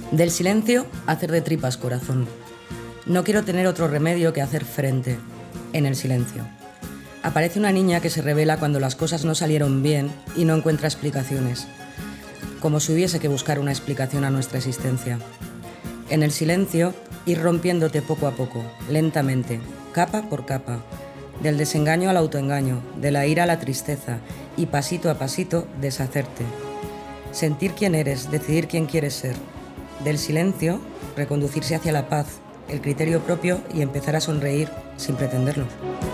Del silencio, hacer de tripas corazón. No quiero tener otro remedio que hacer frente, en el silencio. Aparece una niña que se revela cuando las cosas no salieron bien y no encuentra explicaciones, como si hubiese que buscar una explicación a nuestra existencia. En el silencio, ir rompiéndote poco a poco, lentamente, capa por capa, del desengaño al autoengaño, de la ira a la tristeza, y pasito a pasito deshacerte. Sentir quién eres, decidir quién quieres ser. Del silencio, reconducirse hacia la paz, el criterio propio y empezar a sonreír sin pretenderlo.